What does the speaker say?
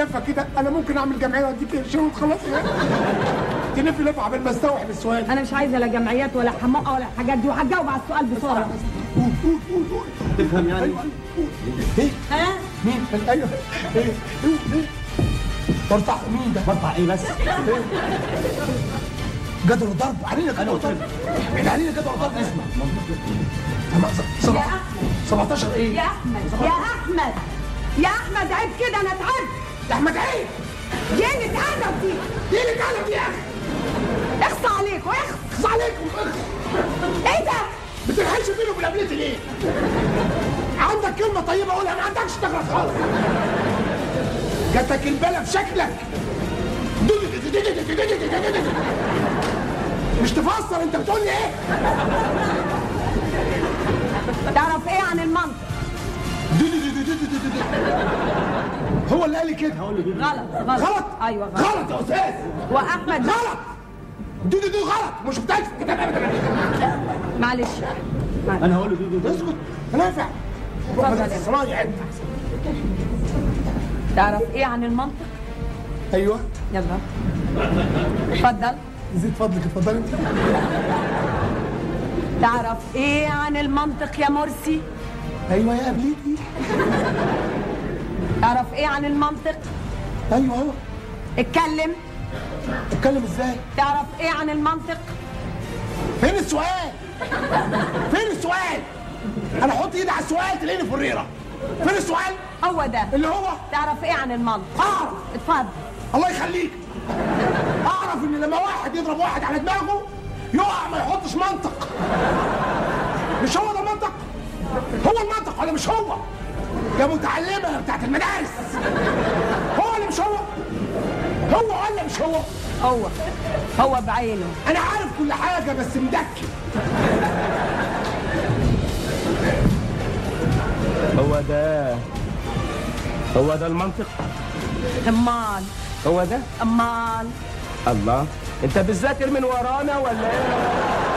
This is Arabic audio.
لفه كده، انا ممكن اعمل جمعيه واديك قرشين وتخلص تلف لفه عبال ما استوعب السؤال. انا مش عايزه لا جمعيات ولا حماقه ولا الحاجات دي، وهجاوب على السؤال بسرعه. قول تفهم يعني؟ ايه؟ ها؟ مين؟ ايوه ايه؟ برطع مين ده؟ برطع ايه بس؟ جدول الضرب علينا، جدول الضرب احنا علينا جدول الضرب. اسمع 17 ايه؟ يا احمد يا احمد عيب كده، انا اتعبت. يا احمد عيب، دي اللي اتعبت دي، دي اللي اتعلم دي يا اخي. اخصى عليكم اخص عليكم ايه ده؟ بتنحش بينه وبين قبلتي ليه؟ عندك كلمة طيبة قولها، ما عندكش تغرق خالص. جاتك البلا في شكلك. مش تفسر انت بتقول لي ايه؟ تعرف ايه عن المنطق؟ هو اللي قال لي كده. غلط. ايوه غلط يا استاذ. واحمد غلط. دي غلط، مش بتاعتك كده ابدا. معلش انا هقول له دودو. اسكت، نافع. الصنايعي عد. تعرف ايه عن المنطق؟ ايوه يلا اتفضل. زيد فضلك، اتفضلي انت. تعرف ايه عن المنطق يا مرسي؟ ايوه يا قبليكي. تعرف ايه عن المنطق؟ ايوه اهو. اتكلم ازاي؟ تعرف ايه عن المنطق؟ فين السؤال؟ فين السؤال؟ انا احط ايدي على السؤال تلاقيني فريره. فين السؤال؟ هو ده اللي هو تعرف ايه عن المنطق؟ اعرف. اتفضل. الله يخليك. اعرف ان لما واحد يضرب واحد على دماغه يقع ما يحطش منطق. مش هو ده المنطق؟ هو المنطق ولا مش هو؟ يا متعلمه بتاعت المدارس، هو ولا مش هو؟ هو ولا مش هو؟ هو بعينه. انا عارف كل حاجه بس مدكن. هو ده المنطق؟ امال هو ده؟ امال الله، انت بتذاكر من ورانا ولا ايه؟